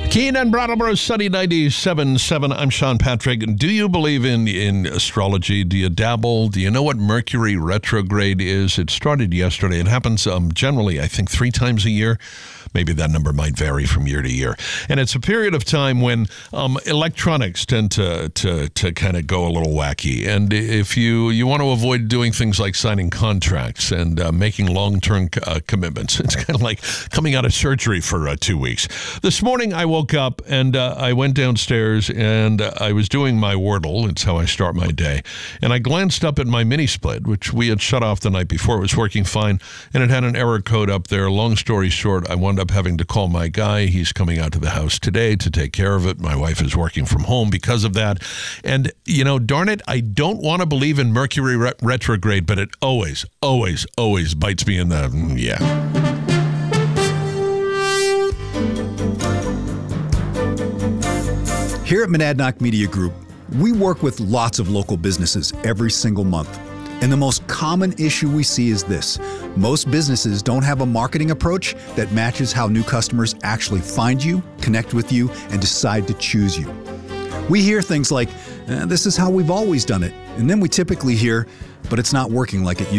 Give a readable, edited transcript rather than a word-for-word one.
Keene and Brattleboro, sunny 97.7. I'm Sean Patrick. Do you believe in astrology? Do you dabble? Do you know what Mercury retrograde is? It started yesterday. It happens generally, I think, 3 times a year. Maybe that number might vary from year to year. And it's a period of time when electronics tend to kind of go a little wacky. And if you want to avoid doing things like signing contracts and making long-term commitments, it's kind of like coming out of surgery for 2 weeks. This morning I woke up and I went downstairs and I was doing my Wordle. It's how I start my day. And I glanced up at my mini split, which we had shut off the night before. It was working fine. And it had an error code up there. Long story short, I wound up having to call my guy. He's coming out to the house today to take care of it. My wife is working from home because of that. And, you know, darn it, I don't want to believe in Mercury retrograde, but it always, always, always bites me in the, yeah. Here at Monadnock Media Group, we work with lots of local businesses every single month. And the most common issue we see is this. Most businesses don't have a marketing approach that matches how new customers actually find you, connect with you, and decide to choose you. We hear things like, this is how we've always done it. And then we typically hear, but it's not working like it used to.